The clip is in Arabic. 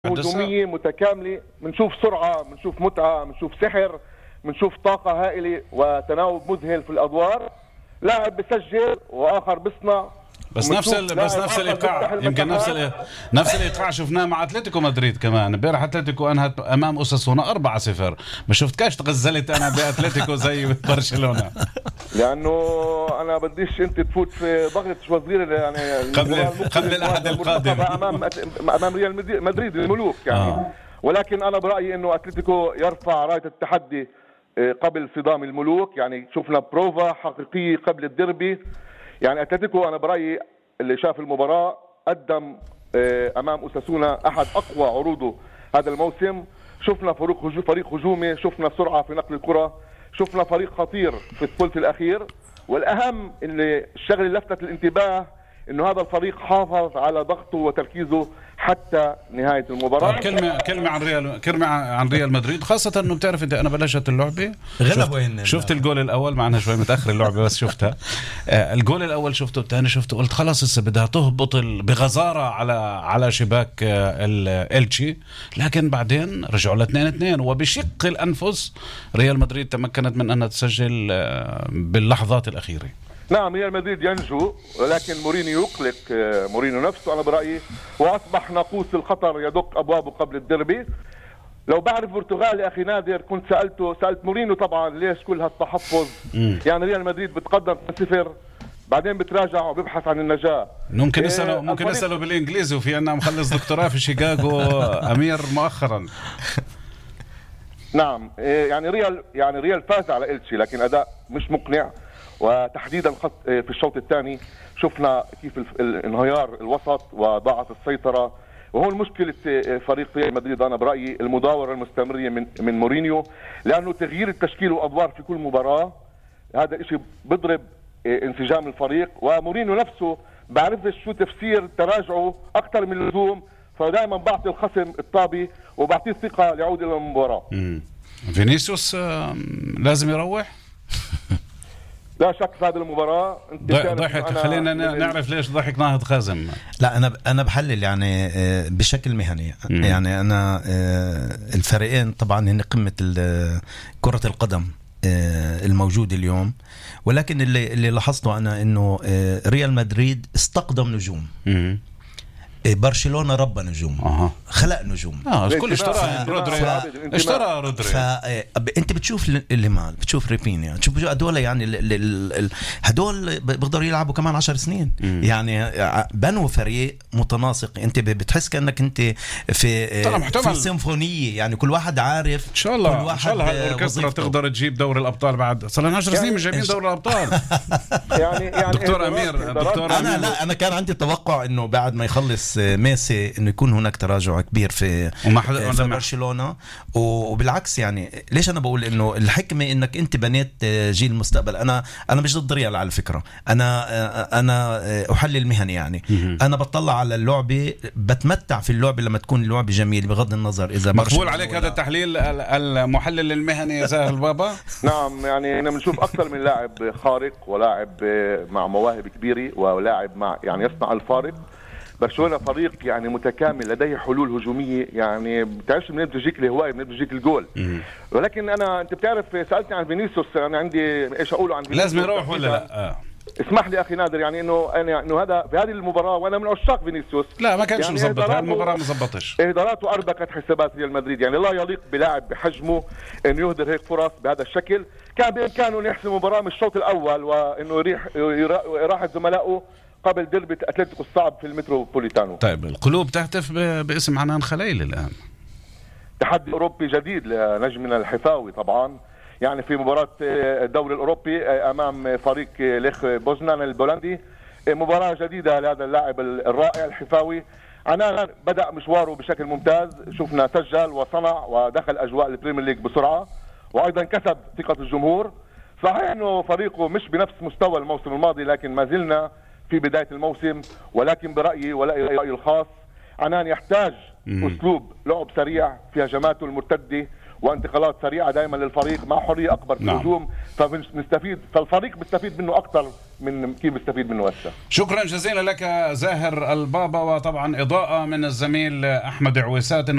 هجومية متكاملة، بنشوف سرعة، بنشوف متعة، بنشوف سحر، بنشوف طاقة هائلة وتناوب مذهل في الأدوار. لاعب بسجل وآخر بصنع، بس نفس الايقاع، يمكن نفس الايقاع شفناه مع اتلتيكو مدريد كمان. امبارح اتلتيكو انهت امام اوساسونا 4-0. ما شفتكاش تغزلت انا باتلتيكو زي برشلونة، لانه انا بديش انت تفوت في ضغط شوي صغير يعني قبل الاحد القادم امام ريال مدريد الملوك يعني. ولكن انا برايي انه اتلتيكو يرفع رايه التحدي قبل صدام الملوك. يعني شفنا بروفا حقيقيه قبل الديربي. يعني اتلتيكو انا برايي اللي شاف المباراه قدم امام اوساسونا احد اقوى عروضه هذا الموسم. شفنا فريق هجومي، شفنا سرعه في نقل الكره، شفنا فريق خطير في الثلث الاخير. والاهم اللي الشغله اللي لفتت الانتباه انه هذا الفريق حافظ على ضغطه وتركيزه حتى نهايه المباراه. كلمه عن ريال مدريد، خاصه انه بتعرف انت انا بلشت اللعبه شفت الجول الاول، مع انها شوي متاخر اللعبه بس شفتها. الجول الاول شفته، الثاني شفته، قلت خلاص هسه بدها تهبط بغزاره على شباك التشي، لكن بعدين رجعوا ل 2-2 وبشق الانفس ريال مدريد تمكنت من انها تسجل باللحظات الاخيره. نعم ريال مدريد ينجو، ولكن مورينيو يقلق مورينيو نفسه أنا برأيي، وأصبح ناقوس الخطر يدق أبوابه قبل الديربي. لو بعرف برتغالي أخي نادر كنت سألت مورينيو طبعا ليش كل هالتحفظ. يعني ريال مدريد بتقدم 0 بعدين بتراجع وبيبحث عن النجاة. ممكن نسأله بالإنجليزي، وفي عنا مخلص دكتوراه في شيكاغو أمير مؤخرا. نعم يعني ريال فاز على إلتشي لكن أداء مش مقنع، وتحديدا في الشوط الثاني شفنا كيف انهيار الوسط وضاعت السيطرة. وهو المشكلة فريق ريال مدريد أنا برأيي المداورة المستمرة من مورينيو، لأنه تغيير التشكيل وأدوار في كل مباراة هذا الشيء بضرب انسجام الفريق. ومورينيو نفسه بعرفش شو تفسير تراجعه أكثر من اللزوم، فدائما بعطي الخصم الطابي وبعطيه الثقة ليعود إلى المباراة. فينيسيوس لازم يروح لا شك في هذه المباراة. ضحك، خلينا نعرف ليش ضحك ناهض خازم. لا أنا بحلل يعني بشكل مهني. يعني أنا الفريقين طبعا هن قمة كرة القدم الموجود اليوم، ولكن اللي لاحظته أنا إنه ريال مدريد استقدم نجوم، برشلونة ربى نجوم، خلق نجوم. كل اشترى رودري. انت بتشوف الليمال، بتشوف ريبينيا، تشوف هدول يعني هدول بيقدروا يلعبوا كمان 10 سنين. يعني بنوا فريق متناسق. انت بتحس كأنك انت في سيمفونية، يعني كل واحد عارف. ان شاء الله الأوركسترا تقدر تجيب دوري الابطال بعد صار لنا 10 سنين مش جايبين دوري الابطال. يعني دكتور امير انا كان عندي توقع انه بعد ما يخلص ميسي انه يكون هناك تراجع كبير في برشلونة. وبالعكس يعني ليش انا بقول انه الحكمة انك انت بنيت جيل المستقبل. انا مش ضد ريال على فكرة، انا احلل مهني يعني. انا بطلع على اللعبة، بتمتع في اللعبة لما تكون اللعبة جميلة بغض النظر اذا مقبول عليك هذا التحليل المحلل المهني يا زاهر البابا. نعم يعني انا بنشوف اكثر من لاعب خارق ولاعب مع مواهب كبيرة ولاعب مع يعني يصنع الفارق. برشلونة فريق يعني متكامل لديه حلول هجومية، يعني بتعرفش منين بتجيك الهواية، منين بتجيك الجول. ولكن انت بتعرف سألتني عن فينيسيوس، انا عندي ايش اقوله عن فينيسيوس. لازم يروح ولا لا؟ اسمح لي اخي نادر، يعني انه هذا في هذه المباراة وانا من عشاق فينيسيوس. لا ما كانش مزبط، هذه المباراة ما زبطش. اهداراته اربكت حسابات ريال مدريد. يعني لا يليق بلاعب بحجمه انه يهدر هيك فرص بهذا الشكل. كان بامكانه يحسم المباراة من الشوط الاول وانه يراحة زملائه قبل ديربي اتلتيكو الصعب في المتروبوليتانو. طيب القلوب تهتف باسم عنان خليل الآن. تحدي أوروبي جديد لنجمنا الحفاوي طبعا. يعني في مباراة الدوري الأوروبي أمام فريق ليخ بوزنان البولندي، مباراة جديدة لهذا اللاعب الرائع الحفاوي. عنان بدأ مشواره بشكل ممتاز، شفنا سجل وصنع ودخل أجواء البريمير ليج بسرعة، وأيضا كسب ثقة الجمهور. صحيح أنه فريقه مش بنفس مستوى الموسم الماضي، لكن ما زلنا في بداية الموسم. ولكن برأيي الخاص عنان يحتاج أسلوب لعب سريع في هجماته المرتدة وانتقالات سريعه دائما للفريق مع حريه اكبر في الهجوم، فنستفيد، فالفريق بيستفيد منه اكثر من كيف بيستفيد منه هسه. شكرا جزيلا لك زاهر البابا، وطبعا اضاءه من الزميل احمد عويسات.